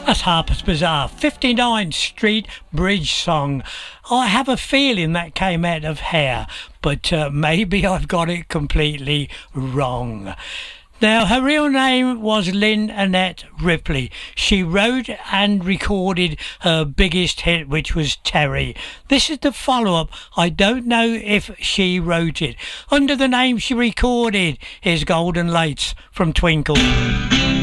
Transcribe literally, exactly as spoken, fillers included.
That's Harper's Bazaar, fifty-ninth Street Bridge song. I have a feeling that came out of Hair, but uh, maybe I've got it completely wrong. Now, her real name was Lynn Annette Ripley. She wrote and recorded her biggest hit, which was Terry. This is the follow-up. I don't know if she wrote it. Under the name she recorded is Golden Lights from Twinkle.